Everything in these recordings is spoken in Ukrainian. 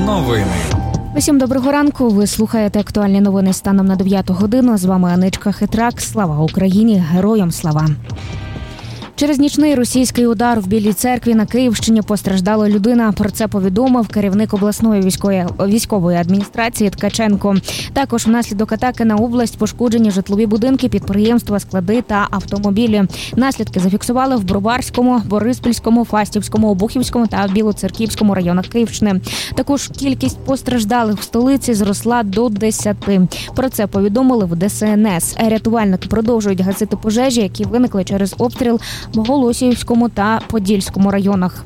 Новини. Усім доброго ранку. Ви слухаєте актуальні новини станом на 9 годину. З вами Аничка Хитрак. Слава Україні! Героям слава! Через нічний російський удар в Білій церкві на Київщині постраждала людина. Про це повідомив керівник обласної військової адміністрації Ткаченко. Також внаслідок атаки на область пошкоджені житлові будинки, підприємства, склади та автомобілі. Наслідки зафіксували в Броварському, Бориспільському, Фастівському, Обухівському та Білоцерківському районах Київщини. Також кількість постраждалих в столиці зросла до 10. Про це повідомили в ДСНС. Рятувальники продовжують гасити пожежі, які виникли через обстріл в Голосіївському та Подільському районах.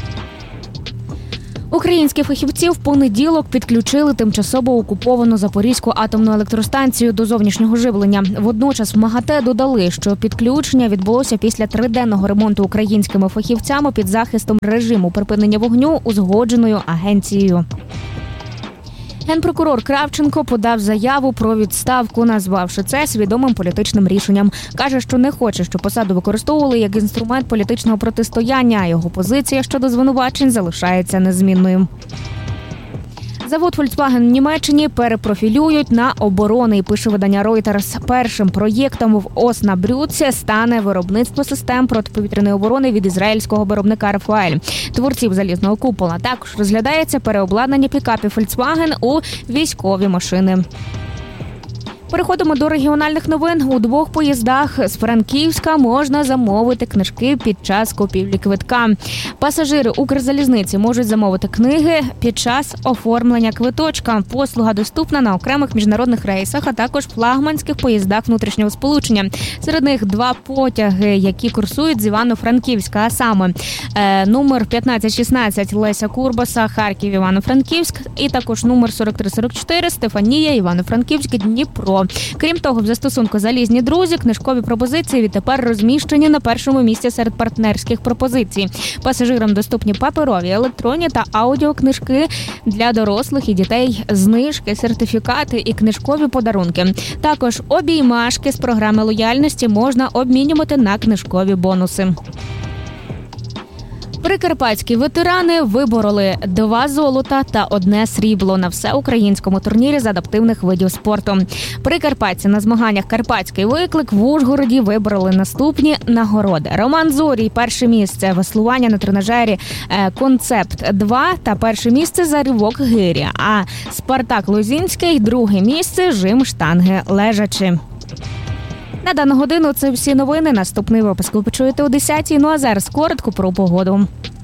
Українські фахівці в понеділок підключили тимчасово окуповану Запорізьку атомну електростанцію до зовнішнього живлення. Водночас в МАГАТЕ додали, що підключення відбулося після триденного ремонту українськими фахівцями під захистом режиму припинення вогню, узгодженою агенцією. Генпрокурор Кравченко подав заяву про відставку, назвавши це свідомим політичним рішенням. Каже, що не хоче, щоб посаду використовували як інструмент політичного протистояння, а його позиція щодо звинувачень залишається незмінною. Завод Volkswagen в Німеччині перепрофілюють на оборонний, пише видання Reuters. Першим проєктом в Оснабрюдці стане виробництво систем протиповітряної оборони від ізраїльського виробника «Рафаель». Творців залізного купола. Також розглядається переобладнання пікапів Volkswagen у військові машини. Переходимо до регіональних новин. У 2 поїздах з Франківська можна замовити книжки під час купівлі квитка. Пасажири Укрзалізниці можуть замовити книги під час оформлення квиточка. Послуга доступна на окремих міжнародних рейсах, а також флагманських поїздах внутрішнього сполучення. Серед них 2 потяги, які курсують з Івано-Франківська, а саме номер 1516 Леся Курбаса, Харків, Івано-Франківськ, і також номер 4344 Стефанія, Івано-Франківськ, Дніпро. Крім того, в застосунку «Залізні друзі» книжкові пропозиції відтепер розміщені на першому місці серед партнерських пропозицій. Пасажирам доступні паперові, електронні та аудіокнижки для дорослих і дітей, знижки, сертифікати і книжкові подарунки. Також обіймашки з програми лояльності можна обмінювати на книжкові бонуси. Прикарпатські ветерани вибороли 2 золота та 1 срібло на всеукраїнському турнірі з адаптивних видів спорту. Прикарпатці на змаганнях «Карпатський виклик» в Ужгороді вибороли наступні нагороди. Роман Зорій – 1 місце, веслування на тренажері «Концепт-2» та 1 місце за ривок гирі. А Спартак Лозінський – 2 місце, жим штанги лежачи. На дану годину це всі новини. Наступний випуск ви почуєте о 10-й. Ну а зараз коротко про погоду.